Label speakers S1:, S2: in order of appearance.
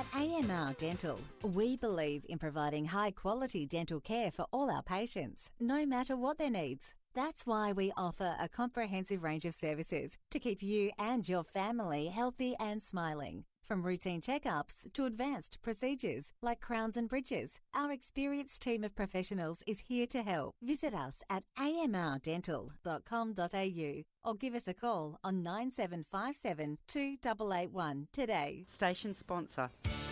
S1: At AMR Dental, we believe in providing high-quality dental care for all our patients, no matter what their needs. That's why we offer a comprehensive range of services to keep you and your family healthy and smiling. From routine checkups to advanced procedures like crowns and bridges, our experienced team of professionals is here to help. Visit us at amrdental.com.au or give us a call on 9757 2881 today.
S2: Station sponsor.